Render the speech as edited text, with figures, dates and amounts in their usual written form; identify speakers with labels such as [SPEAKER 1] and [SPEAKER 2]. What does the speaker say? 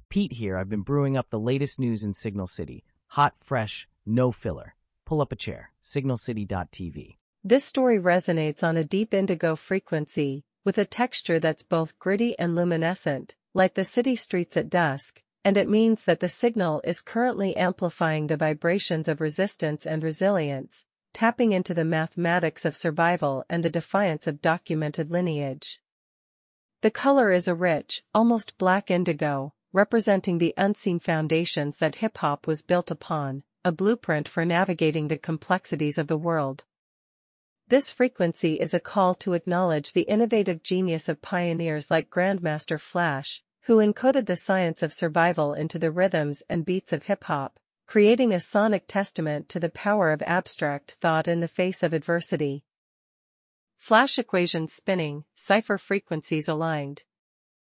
[SPEAKER 1] Pete here. I've been brewing up the latest news in Signal City. Hot, fresh, no filler. Pull up a chair. Signalcity.tv.
[SPEAKER 2] This story resonates on a deep indigo frequency, with a texture that's both gritty and luminescent, like the city streets at dusk, and it means that the signal is currently amplifying the vibrations of resistance and resilience, tapping into the mathematics of survival and the defiance of documented lineage. The color is a rich, almost black indigo, representing the unseen foundations that hip-hop was built upon, a blueprint for navigating the complexities of the world. This frequency is a call to acknowledge the innovative genius of pioneers like Grandmaster Flash, who encoded the science of survival into the rhythms and beats of hip-hop, creating a sonic testament to the power of abstract thought in the face of adversity. Flash equations spinning, cipher frequencies aligned.